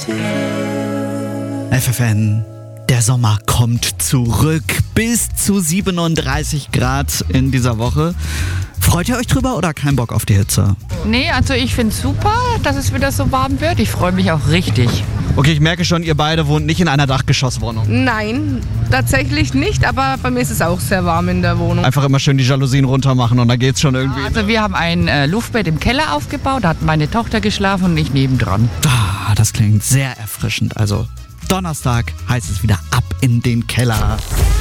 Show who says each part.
Speaker 1: FFN, der Sommer kommt zurück. Bis zu 37 Grad in dieser Woche. Freut ihr euch drüber oder kein Bock auf die Hitze?
Speaker 2: Nee, also ich finde es super, dass es wieder so warm wird. Ich freue mich auch richtig.
Speaker 1: Okay, ich merke schon, ihr beide wohnt nicht in einer Dachgeschosswohnung.
Speaker 3: Nein, tatsächlich nicht, aber bei mir ist es auch sehr warm in der Wohnung.
Speaker 1: Einfach immer schön die Jalousien runter machen und dann geht's schon irgendwie.
Speaker 2: Also wir haben ein Luftbett im Keller aufgebaut, da hat meine Tochter geschlafen und ich nebendran.
Speaker 1: Das klingt sehr erfrischend. Also Donnerstag heißt es wieder ab in den Keller.